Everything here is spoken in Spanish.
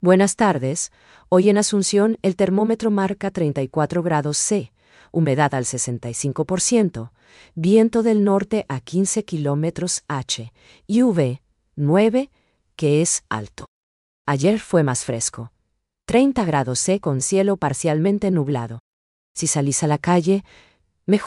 Buenas tardes. Hoy en Asunción el termómetro marca 34 grados C, humedad al 65%, viento del norte a 15 kilómetros h y UV 9, que es alto. Ayer fue más fresco. 30 grados C con cielo parcialmente nublado. Si salís a la calle,